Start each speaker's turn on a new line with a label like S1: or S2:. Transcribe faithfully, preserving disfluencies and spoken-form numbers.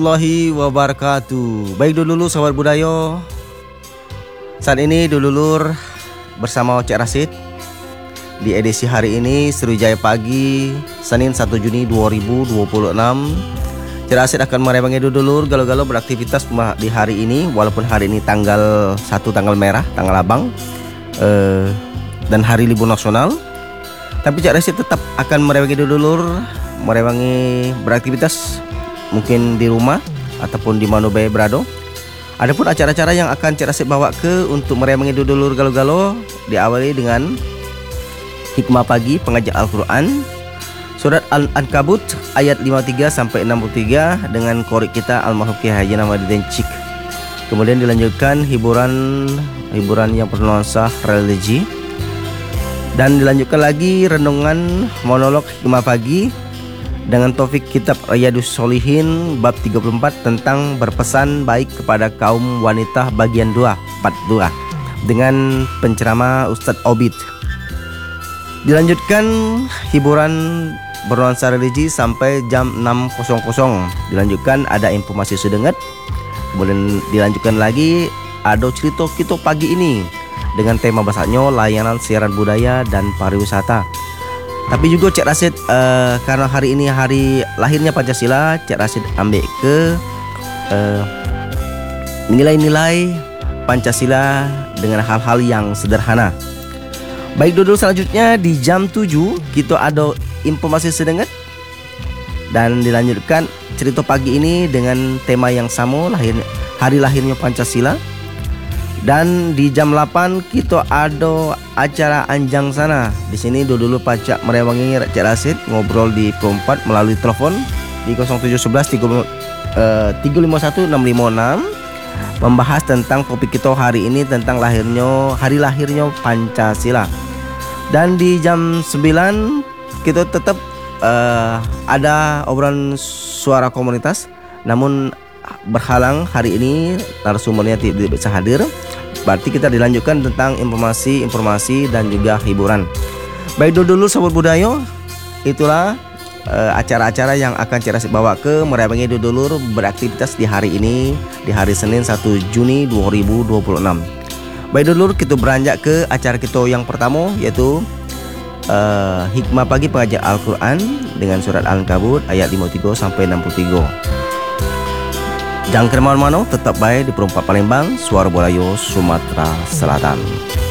S1: Warahmatullahi wabarakatuh. Baik dulur sahabat budaya, saat ini dulur bersama Cik Rasid di edisi hari ini Sriwijaya Pagi Senin satu Juni dua ribu dua puluh enam. Cik Rasid akan merewangi dulur galau-galau beraktivitas di hari ini, walaupun hari ini tanggal satu, tanggal merah, tanggal abang eh, dan hari libur nasional, tapi Cik Rasid tetap akan merewangi dulur merewangi beraktivitas mungkin di rumah ataupun di mana bae berado. Adapun acara-acara yang akan Cik Rasid bawa ke untuk merewangi dulur galau-galau diawali dengan hikmah pagi pengajian Al-Quran surat Al-Ankabut ayat lima puluh tiga sampai enam puluh tiga dengan korek kita almarhum Kiai Haji Nawamuddin Cik. Kemudian dilanjutkan hiburan hiburan yang bernuansa religi, dan dilanjutkan lagi renungan monolog hikmah pagi dengan topik kitab Riyadhus Shalihin bab tiga puluh empat tentang berpesan baik kepada kaum wanita bagian dua, part dua dengan penceramah Ustadz Obid. Dilanjutkan hiburan bernuansa religi sampai jam enam. Dilanjutkan ada informasi sedengat. Kemudian dilanjutkan lagi ada cerita kita pagi ini dengan tema bahasanya layanan siaran budaya dan pariwisata. Tapi juga Cik Rasid uh, karena hari ini hari lahirnya Pancasila, Cik Rasid ambil ke uh, nilai-nilai Pancasila dengan hal-hal yang sederhana. Baik dulu selanjutnya di jam tujuh kita ada informasi sedengat, dan dilanjutkan cerita pagi ini dengan tema yang sama, lahir, hari lahirnya Pancasila. Dan di jam delapan kita ada acara Anjang Sana. Di sini dulu pacak merewangi Cik Rasid ngobrol di perempat melalui telepon di nol tujuh satu satu tiga lima satu enam lima enam, membahas tentang topik kita hari ini tentang lahirnya hari lahirnya Pancasila. Dan di jam sembilan kita tetap uh, ada obrolan suara komunitas, namun berhalang hari ini narasumbernya tidak bisa hadir. Berarti kita dilanjutkan tentang informasi-informasi dan juga hiburan. Baik dulu sahabat budaya, itulah uh, acara-acara yang akan Cik Rasid bawa ke merewangi dulur beraktivitas di hari ini, di hari Senin satu Juni dua ribu dua puluh enam. Baik dulur, kita beranjak ke acara kita yang pertama, yaitu uh, hikmah pagi pengajian Al-Quran dengan surat Al-Ankabut ayat lima puluh tiga sampai enam puluh tiga. Jangan kemana-mana, tetap baik di Perempat Palembang, Suara Bolayo, Sumatera Selatan.